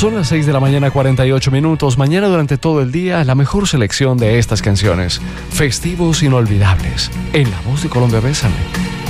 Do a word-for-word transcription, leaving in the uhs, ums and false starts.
Son las seis de la mañana, cuarenta y ocho minutos. Mañana durante todo el día, la mejor selección de estas canciones. Festivos inolvidables. En La Voz de Colombia, bésame.